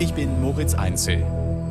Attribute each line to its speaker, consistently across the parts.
Speaker 1: Ich bin Moritz Einzel.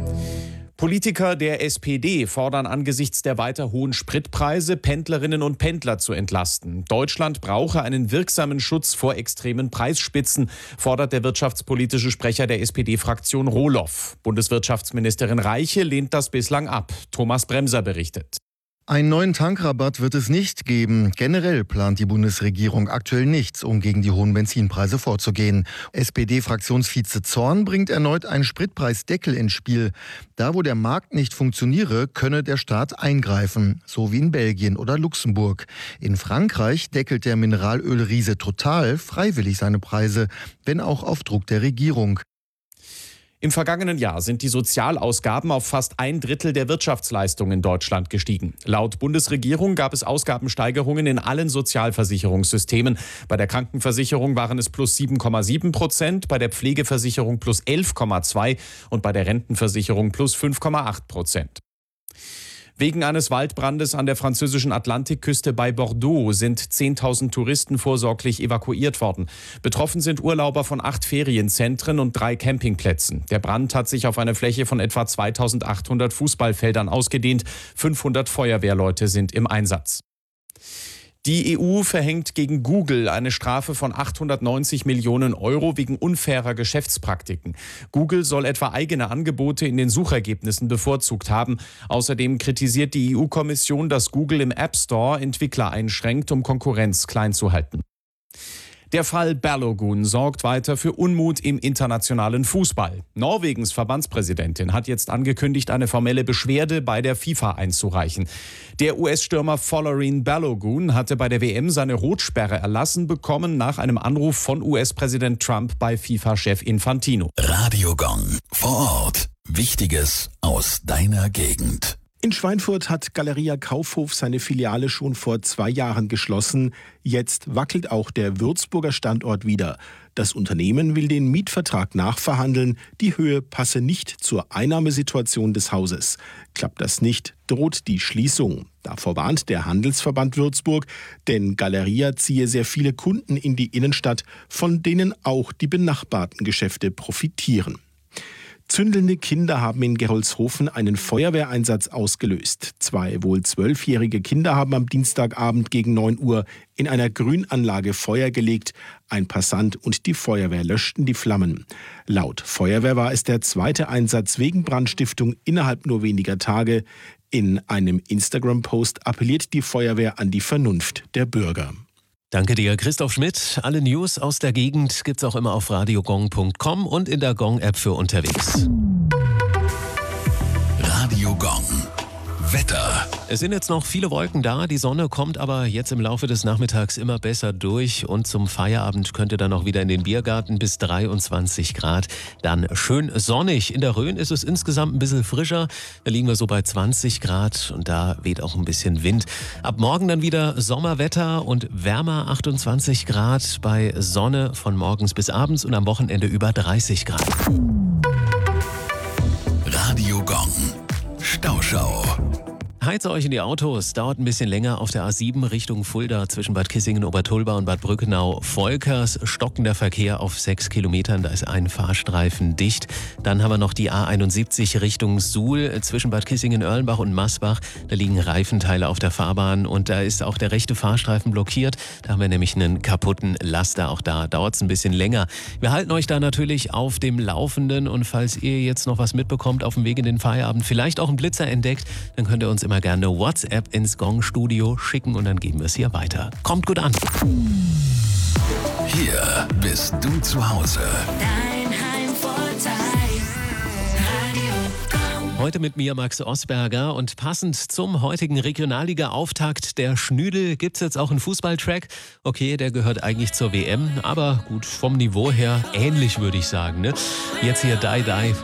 Speaker 1: Politiker der SPD fordern angesichts der weiter hohen Spritpreise, Pendlerinnen und Pendler zu entlasten. Deutschland brauche einen wirksamen Schutz vor extremen Preisspitzen, fordert der wirtschaftspolitische Sprecher der SPD-Fraktion Rohloff. Bundeswirtschaftsministerin Reiche lehnt das bislang ab. Thomas Bremser berichtet.
Speaker 2: Einen neuen Tankrabatt wird es nicht geben. Generell plant die Bundesregierung aktuell nichts, um gegen die hohen Benzinpreise vorzugehen. SPD-Fraktionsvize Zorn bringt erneut einen Spritpreisdeckel ins Spiel. Da, wo der Markt nicht funktioniere, könne der Staat eingreifen, so wie in Belgien oder Luxemburg. In Frankreich deckelt der Mineralölriese Total freiwillig seine Preise, wenn auch auf Druck der Regierung.
Speaker 1: Im vergangenen Jahr sind die Sozialausgaben auf fast 1/3 der Wirtschaftsleistung in Deutschland gestiegen. Laut Bundesregierung gab es Ausgabensteigerungen in allen Sozialversicherungssystemen. Bei der Krankenversicherung waren es plus 7,7%, bei der Pflegeversicherung plus 11,2% und bei der Rentenversicherung plus 5,8%. Wegen eines Waldbrandes an der französischen Atlantikküste bei Bordeaux sind 10.000 Touristen vorsorglich evakuiert worden. Betroffen sind Urlauber von 8 Ferienzentren und 3 Campingplätzen. Der Brand hat sich auf eine Fläche von etwa 2.800 Fußballfeldern ausgedehnt. 500 Feuerwehrleute sind im Einsatz. Die EU verhängt gegen Google eine Strafe von 890 Millionen Euro wegen unfairer Geschäftspraktiken. Google soll etwa eigene Angebote in den Suchergebnissen bevorzugt haben. Außerdem kritisiert die EU-Kommission, dass Google im App Store Entwickler einschränkt, um Konkurrenz klein zu halten. Der Fall Balogun sorgt weiter für Unmut im internationalen Fußball. Norwegens Verbandspräsidentin hat jetzt angekündigt, eine formelle Beschwerde bei der FIFA einzureichen. Der US-Stürmer Folarin Balogun hatte bei der WM seine Rotsperre erlassen bekommen nach einem Anruf von US-Präsident Trump bei FIFA-Chef Infantino.
Speaker 3: Radio Gong. Vor Ort. Wichtiges aus deiner Gegend.
Speaker 4: In Schweinfurt hat Galeria Kaufhof seine Filiale schon vor 2 Jahren geschlossen. Jetzt wackelt auch der Würzburger Standort wieder. Das Unternehmen will den Mietvertrag nachverhandeln. Die Höhe passe nicht zur Einnahmesituation des Hauses. Klappt das nicht, droht die Schließung. Davor warnt der Handelsverband Würzburg, denn Galeria ziehe sehr viele Kunden in die Innenstadt, von denen auch die benachbarten Geschäfte profitieren. Zündelnde Kinder haben in Gerolzhofen einen Feuerwehreinsatz ausgelöst. 2 wohl 12-jährige Kinder haben am Dienstagabend gegen 9 Uhr in einer Grünanlage Feuer gelegt. Ein Passant und die Feuerwehr löschten die Flammen. Laut Feuerwehr war es der 2. Einsatz wegen Brandstiftung innerhalb nur weniger Tage. In einem Instagram-Post appelliert die Feuerwehr an die Vernunft der Bürger.
Speaker 5: Danke dir, Christoph Schmidt. Alle News aus der Gegend gibt's auch immer auf radiogong.com und in der Gong-App für unterwegs.
Speaker 3: Radio Gong. Wetter.
Speaker 5: Es sind jetzt noch viele Wolken da, die Sonne kommt aber jetzt im Laufe des Nachmittags immer besser durch und zum Feierabend könnte dann auch wieder in den Biergarten bis 23 Grad. Dann schön sonnig. In der Rhön ist es insgesamt ein bisschen frischer, da liegen wir so bei 20 Grad und da weht auch ein bisschen Wind. Ab morgen dann wieder Sommerwetter und wärmer, 28 Grad bei Sonne von morgens bis abends und am Wochenende über 30 Grad.
Speaker 3: Radio Gong. Stauschau.
Speaker 5: Heizt euch in die Autos, dauert ein bisschen länger auf der A7 Richtung Fulda zwischen Bad Kissingen, Obertolba und Bad Brückenau-Volkers. Stockender Verkehr auf 6 Kilometern, da ist ein Fahrstreifen dicht. Dann haben wir noch die A71 Richtung Suhl zwischen Bad Kissingen, Erlenbach und Masbach. Da liegen Reifenteile auf der Fahrbahn und da ist auch der rechte Fahrstreifen blockiert. Da haben wir nämlich einen kaputten Laster, auch da dauert es ein bisschen länger. Wir halten euch da natürlich auf dem Laufenden und falls ihr jetzt noch was mitbekommt auf dem Weg in den Feierabend, vielleicht auch einen Blitzer entdeckt, dann könnt ihr uns immer gerne WhatsApp ins Gong-Studio schicken und dann geben wir es hier weiter. Kommt gut an.
Speaker 3: Hier bist du zu Hause.
Speaker 6: Dein Heimvorteil. Radio Gong.
Speaker 5: Heute mit mir Max Osberger und passend zum heutigen Regionalliga-Auftakt der Schnüdel gibt es jetzt auch einen Fußballtrack. Okay, der gehört eigentlich zur WM, aber gut, vom Niveau her ähnlich würde ich sagen. Ne? Jetzt hier Die Die